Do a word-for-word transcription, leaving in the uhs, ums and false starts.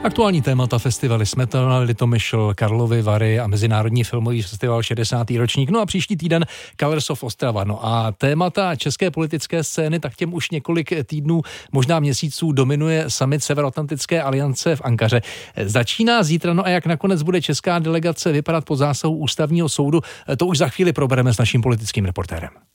Aktuální témata festivaly Smetana, Litomyšl, Karlovy Vary a Mezinárodní filmový festival šedesátý ročník. No a příští týden Colors of Ostrava. No a témata české politické scény, tak těm už několik týdnů, možná měsíců dominuje summit Severoatlantické aliance v Ankaře. Začíná zítra, no a jak nakonec bude česká delegace vypadat pod zásahou ústavního soudu, to už za chvíli probereme s naším politickým reportérem.